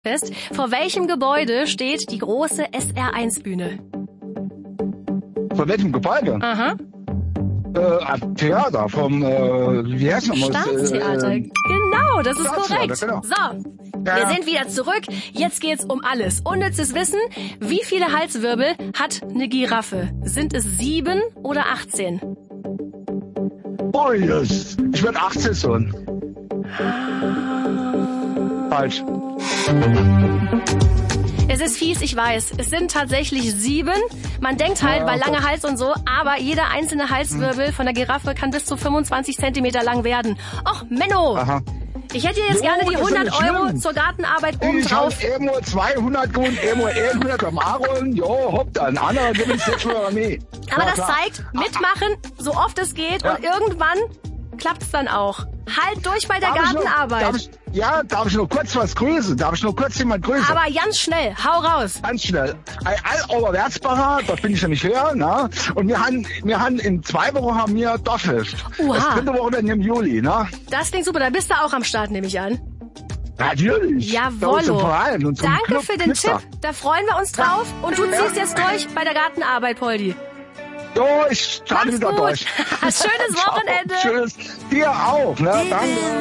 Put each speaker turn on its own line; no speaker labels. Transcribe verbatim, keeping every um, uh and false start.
Fest. Vor welchem Gebäude steht die große S R eins Bühne?
Von welchem Gebäude?
Aha.
Äh, Theater, vom, äh, wie heißt nochmal?
Staatstheater.
Äh,
genau, das ist korrekt.
Genau.
So,
ja.
wir sind wieder zurück. Jetzt geht's um alles. Unnützes Wissen. Wie viele Halswirbel hat eine Giraffe? Sind es sieben oder achtzehn?
Oh, yes. Ich bin achtzehn schon. Falsch.
Es ist fies, ich weiß. Es sind tatsächlich sieben. Man denkt halt,
Ja,
weil
okay.
langer Hals und so, aber jeder einzelne Halswirbel von der Giraffe kann bis zu fünfundzwanzig Zentimeter lang werden. Och, Menno!
Aha.
Ich hätte jetzt
Jo,
gerne die
das ist
hundert
nicht
Euro
schlimm.
zur Gartenarbeit
Ich
obendrauf.
hab irgendwo zweihundert gewonnen, irgendwo hundert beim Aaron. Jo, hopp dann. Andere gibt es jetzt schon nie.
Aber
Ja,
das
klar.
zeigt, mitmachen, so oft es geht
Ja.
und irgendwann klappt's dann auch. Halt durch bei der
Darf ich noch-
Gartenarbeit.
Darf ich, ja, darf ich nur kurz was grüßen? Darf ich nur kurz jemand grüßen?
Aber ganz schnell, hau raus.
Ganz schnell. Ein All-Oberwärtsbacher, dort bin ich ja nicht höher, ne? Und wir haben, wir haben in zwei Wochen haben wir Dorffest.
Oha.
Das dritte Wochenende im Juli, ne?
Das klingt super, da bist du auch am Start, nehme ich an.
Natürlich. Bei uns im
Jawollo.
Verein und zum
Danke
Club
für den
Knipser.
Tipp, da freuen wir uns drauf. Und du ziehst jetzt durch bei der Gartenarbeit, Poldi.
Jo, ich starte
Mach's
wieder
gut.
durch.
Schönes
Ciao.
Wochenende.
Tschüss. Dir auch, ne? Danke.